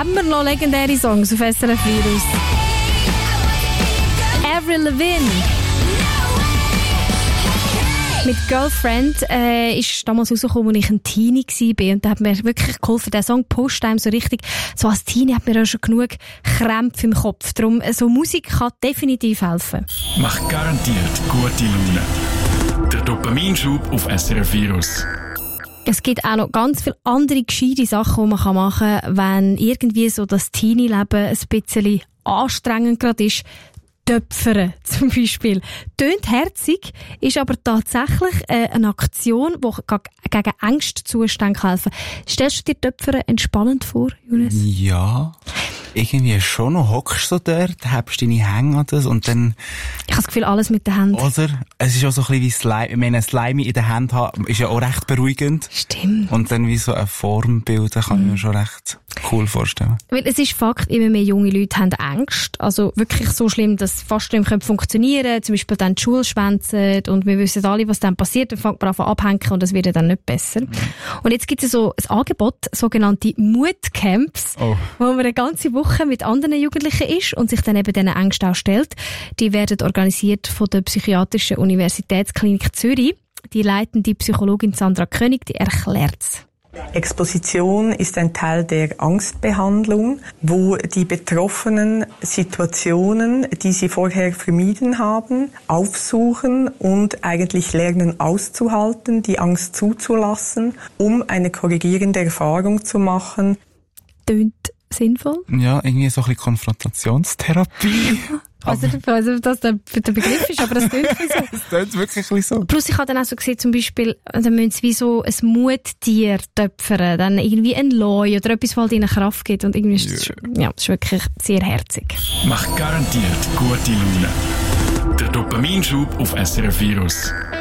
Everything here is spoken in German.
haben wir noch legendäre Songs auf SRF Virus. Avril Lavigne mit Girlfriend ist damals rausgekommen, als ich ein Teenie war. Und da hat mir wirklich geholfen. Der Song pusht einem so richtig. So als Teenie hat mir auch schon genug Krämpfe im Kopf. Darum, so Musik kann definitiv helfen. Macht garantiert gute Laune. Der Dopaminschub auf SRF Virus. Es gibt auch noch ganz viele andere gescheite Sachen, die man machen kann, wenn irgendwie so das Teenie-Leben ein bisschen anstrengend gerade ist. Töpfern zum Beispiel. Tönt herzig, ist aber tatsächlich eine Aktion, die gegen Angstzustände helfen kann. Stellst du dir Töpfern entspannend vor, Jonas? Ja, irgendwie schon noch. Hockst du dort, hebst deine Hänge an das und dann... Ich habe das Gefühl, alles mit der Hand. Oder? Es ist auch so ein bisschen wie Slime. Ich meine, Slime in der Hand haben, ist ja auch recht beruhigend. Stimmt. Und dann wie so eine Form bilden, kann ich mir schon recht cool vorstellen. Weil es ist Fakt, immer mehr junge Leute haben Ängste. Also wirklich so schlimm, dass fast nicht mehr funktionieren können. Zum Beispiel dann die Schule schwänzen und wir wissen alle, was dann passiert. Dann fängt man an abhängen und das wird dann nicht besser. Und jetzt gibt es so ein Angebot, sogenannte Mutcamps, wo man eine ganze Woche mit anderen Jugendlichen ist und sich dann eben diesen Ängsten auch stellt. Die werden organisiert von der Psychiatrischen Universitätsklinik Zürich. Die leitende Psychologin Sandra König, die erklärt's. Exposition ist ein Teil der Angstbehandlung, wo die Betroffenen Situationen, die sie vorher vermieden haben, aufsuchen und eigentlich lernen auszuhalten, die Angst zuzulassen, um eine korrigierende Erfahrung zu machen. Tönt sinnvoll? Ja, irgendwie so ein bisschen Konfrontationstherapie. Also, dass der Begriff ist, aber das tönt so. Das tönt wirklich so. Plus, ich habe dann auch so gesehen, zum Beispiel, dann müssen sie wie so ein Muttier töpfern, dann irgendwie ein Leu oder etwas, was halt ihnen Kraft gibt. Und irgendwie ist das, das ist wirklich sehr herzig. Macht garantiert gute Laune. Der Dopaminschub auf SRF Virus.